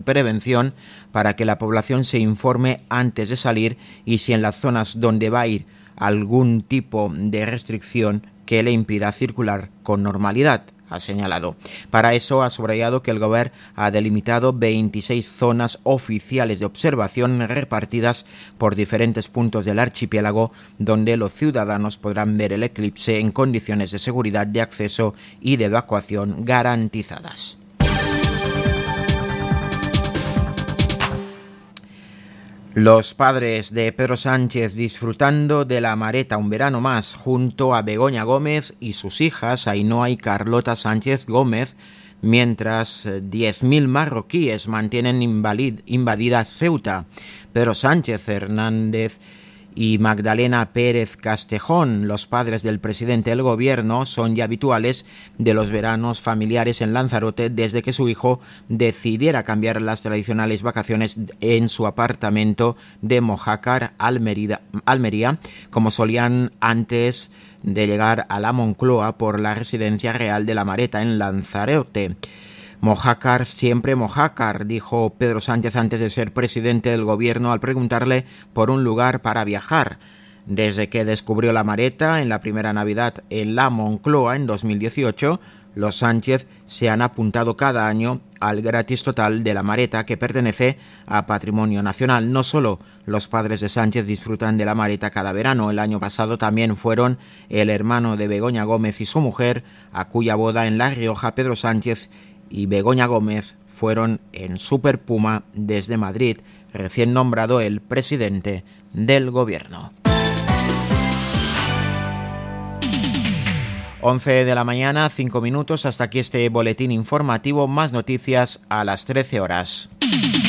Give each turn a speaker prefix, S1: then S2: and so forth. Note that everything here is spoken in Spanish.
S1: prevención para que la población se informe antes de salir y si en las zonas donde va a ir algún tipo de restricción que le impida circular con normalidad, ha señalado. Para eso ha subrayado que el Gobierno ha delimitado 26 zonas oficiales de observación repartidas por diferentes puntos del archipiélago donde los ciudadanos podrán ver el eclipse en condiciones de seguridad de acceso y de evacuación garantizadas. Los padres de Pedro Sánchez disfrutando de la Mareta un verano más junto a Begoña Gómez y sus hijas Ainhoa y Carlota Sánchez Gómez, mientras 10.000 marroquíes mantienen invadida Ceuta. Pedro Sánchez Hernández y Magdalena Pérez Castejón, los padres del presidente del gobierno, son ya habituales de los veranos familiares en Lanzarote desde que su hijo decidiera cambiar las tradicionales vacaciones en su apartamento de Mojácar, Almería, como solían antes de llegar a la Moncloa por la residencia real de la Mareta en Lanzarote. Mojácar, siempre Mojácar, dijo Pedro Sánchez antes de ser presidente del gobierno al preguntarle por un lugar para viajar. Desde que descubrió la Mareta en la primera Navidad en la Moncloa en 2018, los Sánchez se han apuntado cada año al gratis total de la Mareta, que pertenece a Patrimonio Nacional. No solo los padres de Sánchez disfrutan de la Mareta cada verano, el año pasado también fueron el hermano de Begoña Gómez y su mujer, a cuya boda en La Rioja Pedro Sánchez y Begoña Gómez fueron en Super Puma desde Madrid, recién nombrado el presidente del gobierno. 11 de la mañana, 5 minutos, hasta aquí este boletín informativo, más noticias a las 13 horas.